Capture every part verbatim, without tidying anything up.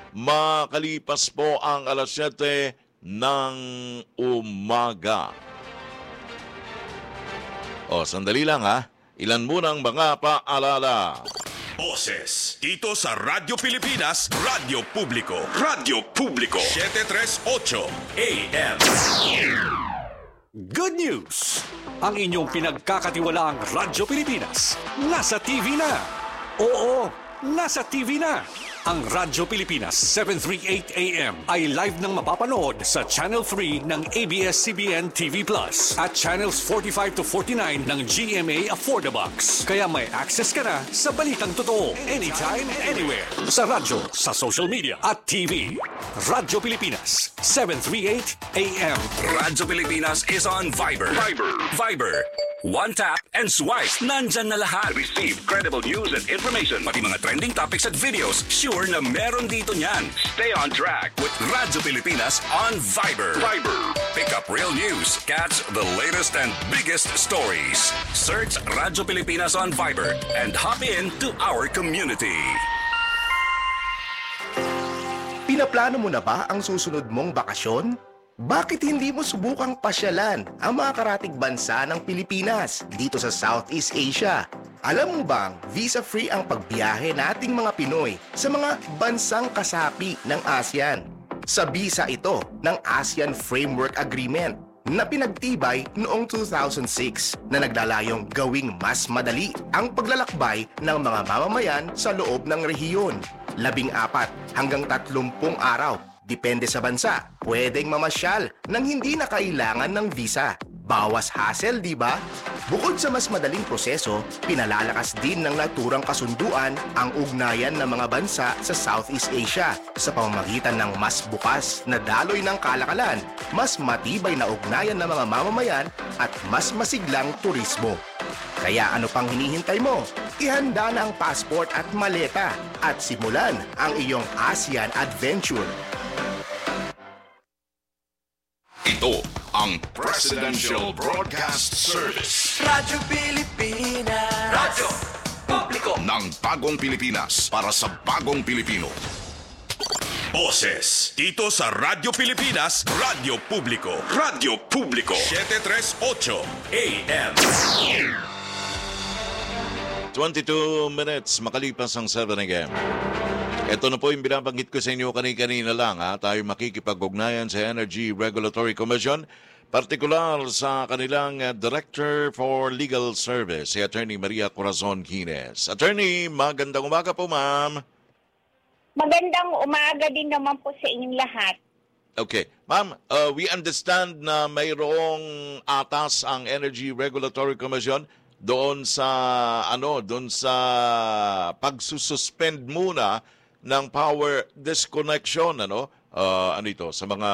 makalipas po ang alas siyete ng umaga. O, sandali lang ha. Ilan munang mga paalala. Boses dito sa Radyo Pilipinas, Radyo Publiko. Radyo Publiko seven thirty-eight A M. Good news! Ang inyong pinagkakatiwalaang Radyo Pilipinas nasa T V na. Oo, nasa T V na. Ang Radyo Pilipinas seven thirty-eight A M ay live nang mapapanood sa Channel three ng A B S C B N T V Plus at Channels forty-five to forty-nine ng G M A Affordabox. Kaya may access ka na sa balitang totoo anytime, anywhere. Sa radyo, sa social media at T V. Radyo Pilipinas seven thirty-eight A M. Radyo Pilipinas is on Viber. Viber. Viber. One tap and swipe. Nandyan na lahat. Receive credible news and information. Pati mga trending topics at videos. Sure na meron dito niyan. Stay on track with Radyo Pilipinas on Viber. Viber. Pick up real news. Catch the latest and biggest stories. Search Radyo Pilipinas on Viber and hop in to our community. Pinaplano mo na ba ang susunod mong bakasyon? Bakit hindi mo subukang pasyalan ang mga karatig bansa ng Pilipinas dito sa Southeast Asia? Alam mo bang visa-free ang pagbiyahe nating mga Pinoy sa mga bansang kasapi ng ASEAN? Sa bisa ito ng ASEAN Framework Agreement na pinagtibay noong two thousand six na naglalayong gawing mas madali ang paglalakbay ng mga mamamayan sa loob ng rehiyon. Labing apat hanggang tatlumpung araw. Depende sa bansa, pwedeng mamasyal nang hindi na kailangan ng visa. Bawas hassle, di ba? Bukod sa mas madaling proseso, pinalalakas din ng naturang kasunduan ang ugnayan ng mga bansa sa Southeast Asia sa pamamagitan ng mas bukas na daloy ng kalakalan, mas matibay na ugnayan ng mga mamamayan at mas masiglang turismo. Kaya ano pang hinihintay mo? Ihanda na ang passport at maleta at simulan ang iyong ASEAN adventure. Ito ang Presidential Broadcast Service. Radyo Pilipinas. Radyo Publiko ng bagong Pilipinas para sa bagong Pilipino. Boses dito sa Radyo Pilipinas, Radyo Publiko. Radyo Publiko seven thirty-eight A M. twenty-two minutes makalipas ang seven A M. Ito na po yung binabanggit ko sa inyo kanina lang. Ha? Tayo makikipag-ugnayan sa Energy Regulatory Commission, partikular sa kanilang uh, Director for Legal Service, si Attorney Maria Corazon Gines. Attorney, magandang umaga po, ma'am. Magandang umaga din naman po sa inyong lahat. Okay. Ma'am, uh, we understand na mayroong atas ang Energy Regulatory Commission doon sa ano, doon sa pagsususpend muna ng power disconnection, ano? Uh, ano ito, sa mga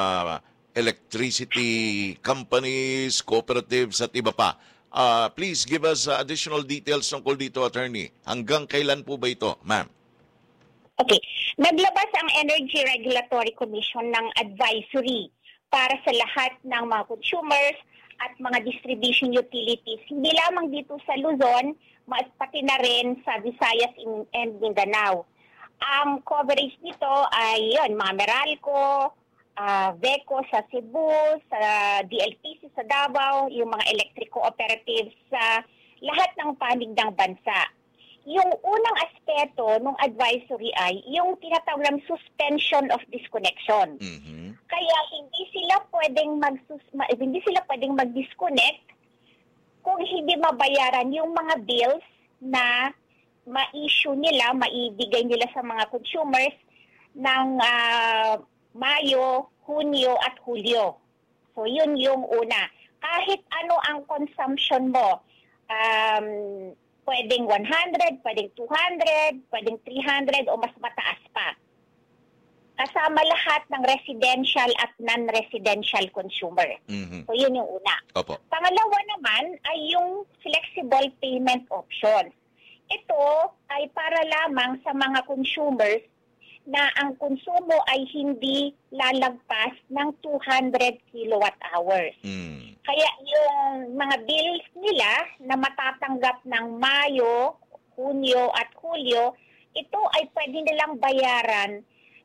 electricity companies, cooperatives at iba pa. Uh, please give us uh, additional details tungkol dito, Attorney. Hanggang kailan po ba ito, ma'am? Okay. Naglabas ang Energy Regulatory Commission ng advisory para sa lahat ng mga consumers at mga distribution utilities. Hindi lamang dito sa Luzon, mas pati na rin sa Visayas and Mindanao. Ang coverage nito ay yun, mga Meralco, uh, VECO sa Cebu, sa D L T C sa Davao, yung mga electric cooperatives sa lahat ng panig ng bansa. Yung unang aspeto ng advisory ay yung tinatawag na suspension of disconnection. Mm-hmm. Kaya hindi sila pwedeng mag hindi sila pwedeng mag-disconnect kung hindi mabayaran yung mga bills na ma-issue nila, maibigay nila sa mga consumers ng uh, Mayo, Hunyo at Hulyo. So yun yung una. Kahit ano ang consumption mo, um, pwedeng one hundred, pwedeng two hundred, pwedeng three hundred o mas mataas pa. Kasama lahat ng residential at non-residential consumer. Mm-hmm. So yun yung una. Opo. Pangalawa naman ay yung flexible payment options. Ito ay para lamang sa mga consumers na ang konsumo ay hindi lalagpas ng two hundred kilowatt hours. Mm. Kaya yung mga bills nila na matatanggap ng Mayo, Hunyo at Hulyo, ito ay pwede nilang bayaran